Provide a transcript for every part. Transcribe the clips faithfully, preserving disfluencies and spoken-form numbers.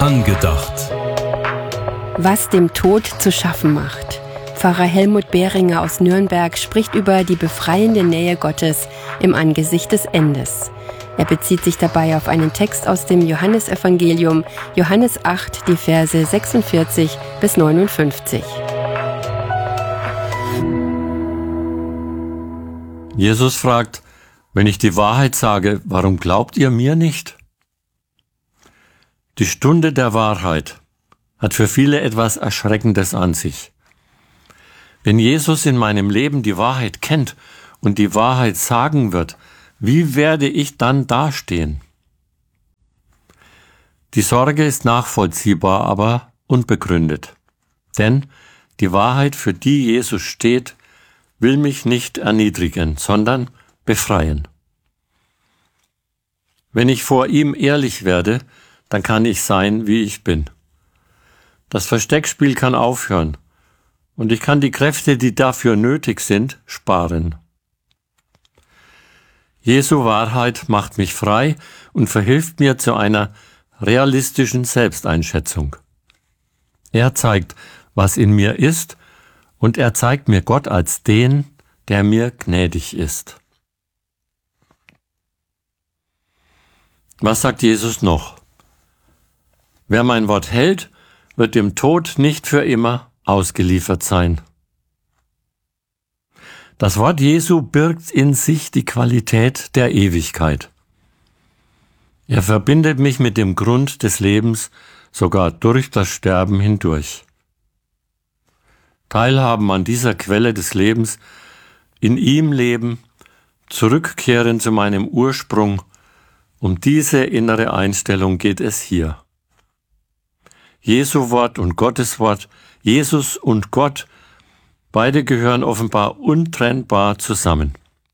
Angedacht. Was dem Tod zu schaffen macht. Pfarrer Helmut Behringer aus Nürnberg spricht über die befreiende Nähe Gottes im Angesicht des Endes. Er bezieht sich dabei auf einen Text aus dem Johannesevangelium, Johannes acht, die Verse sechsundvierzig bis neunundfünfzig. Jesus fragt: Wenn ich die Wahrheit sage, warum glaubt ihr mir nicht? Die Stunde der Wahrheit hat für viele etwas Erschreckendes an sich. Wenn Jesus in meinem Leben die Wahrheit kennt und die Wahrheit sagen wird, wie werde ich dann dastehen? Die Sorge ist nachvollziehbar, aber unbegründet. Denn die Wahrheit, für die Jesus steht, will mich nicht erniedrigen, sondern befreien. Wenn ich vor ihm ehrlich werde, dann kann ich sein, wie ich bin. Das Versteckspiel kann aufhören und ich kann die Kräfte, die dafür nötig sind, sparen. Jesu Wahrheit macht mich frei und verhilft mir zu einer realistischen Selbsteinschätzung. Er zeigt, was in mir ist, und er zeigt mir Gott als den, der mir gnädig ist. Was sagt Jesus noch? Wer mein Wort hält, wird dem Tod nicht für immer ausgeliefert sein. Das Wort Jesu birgt in sich die Qualität der Ewigkeit. Er verbindet mich mit dem Grund des Lebens, sogar durch das Sterben hindurch. Teilhaben an dieser Quelle des Lebens, in ihm leben, zurückkehren zu meinem Ursprung, um diese innere Einstellung geht es hier. Jesu Wort und Gottes Wort, Jesus und Gott, beide gehören offenbar untrennbar zusammen.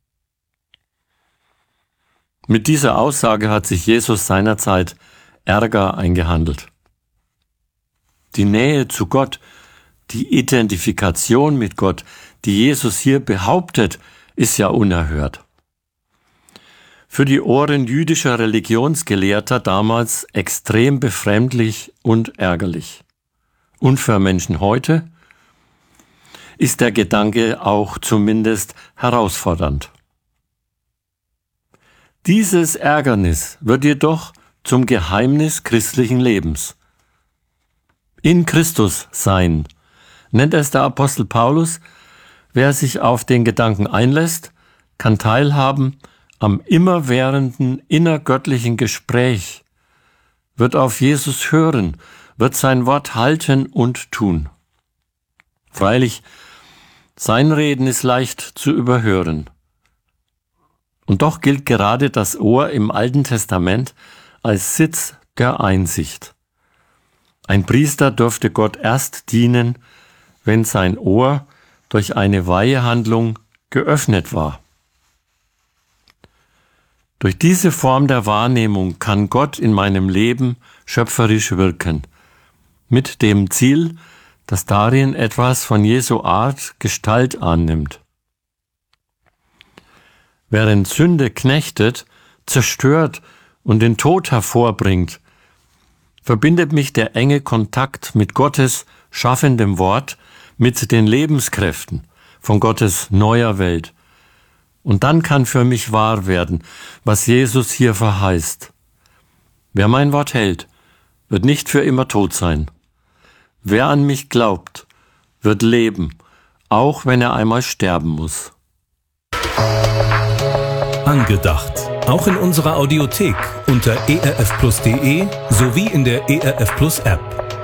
Mit dieser Aussage hat sich Jesus seinerzeit Ärger eingehandelt. Die Nähe zu Gott, die Identifikation mit Gott, die Jesus hier behauptet, ist ja unerhört. Für die Ohren jüdischer Religionsgelehrter damals extrem befremdlich und ärgerlich. Und für Menschen heute ist der Gedanke auch zumindest herausfordernd. Dieses Ärgernis wird jedoch zum Geheimnis christlichen Lebens. In Christus sein, nennt es der Apostel Paulus. Wer sich auf den Gedanken einlässt, kann teilhaben am immerwährenden innergöttlichen Gespräch, wird auf Jesus hören, wird sein Wort halten und tun. Freilich, sein Reden ist leicht zu überhören. Und doch gilt gerade das Ohr im Alten Testament als Sitz der Einsicht. Ein Priester durfte Gott erst dienen, wenn sein Ohr durch eine Weihehandlung geöffnet war. Durch diese Form der Wahrnehmung kann Gott in meinem Leben schöpferisch wirken, mit dem Ziel, dass darin etwas von Jesu Art Gestalt annimmt. Während Sünde knechtet, zerstört und den Tod hervorbringt, verbindet mich der enge Kontakt mit Gottes schaffendem Wort, mit den Lebenskräften von Gottes neuer Welt. Und dann kann für mich wahr werden, was Jesus hier verheißt. Wer mein Wort hält, wird nicht für immer tot sein. Wer an mich glaubt, wird leben, auch wenn er einmal sterben muss. Angedacht. Auch in unserer Audiothek unter e r f plus punkt d e sowie in der E R F Plus App.